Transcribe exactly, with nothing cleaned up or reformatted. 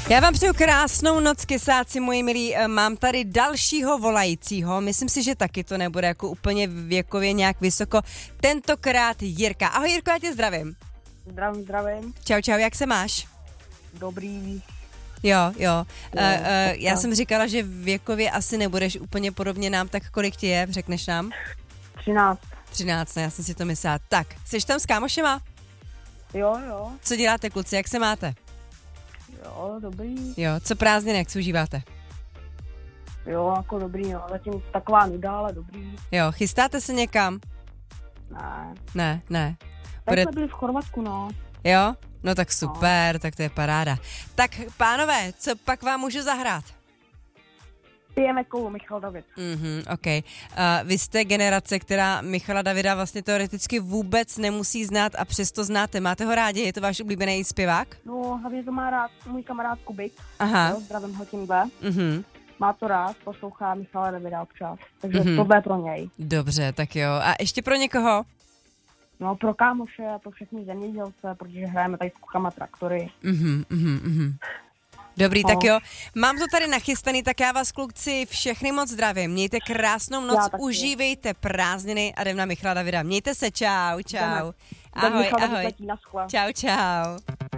Já vám přeju krásnou noc, kysáci, moji milí. Mám tady dalšího volajícího. Myslím si, že taky to nebude jako úplně věkově nějak vysoko. Tentokrát Jirka. Ahoj Jirko, já tě zdravím. Zdravím, zdravím. Čau, čau, jak se máš? Dobrý. Jo, jo. jo uh, uh, já tak. jsem říkala, že věkově asi nebudeš úplně podobně nám, tak kolik ti je, řekneš nám? třináct. třináct, ne, já jsem si to myslela. Tak, jsi tam s kámošema? Jo, jo. Co děláte, kluci, jak se máte? Jo, dobrý. Jo, co prázdniny, jak si užíváte? Jo, jako dobrý, no. Zatím taková nuda, ale dobrý. Jo, chystáte se někam? Ne. Ne, ne. Tak Bude... jsme byli v Chorvatsku, no. Jo? No tak super, no. Tak to je paráda. Tak pánové, co pak vám můžu zahrát? Pijeme kolu, Michal David. Mhm, ok. Uh, vy jste generace, která Michala Davida vlastně teoreticky vůbec nemusí znát a přesto znáte. Máte ho rádi? Je to váš oblíbený zpěvák? No, hlavně to má rád můj kamarád Kubik. Aha. Jo, zdravím ho tímhle. Mhm. Má to rád, poslouchá Michala Davida občas. Takže Mhm. to bude pro něj. Dobře, tak jo. A ještě pro někoho? No, pro kámoše a pro všechny zemědělce, protože hrajeme tady s klukama traktory. Mhm, mhm, mhm. Dobrý, No. tak jo. Mám to tady nachystaný, tak já vás, kluci, všechny moc zdravím. Mějte krásnou noc, taky. užívejte prázdniny a jdem na Michala Davida. Mějte se, čau, čau. Jdeme. Ahoj, Michal David ahoj. letí na skle. Čau, čau.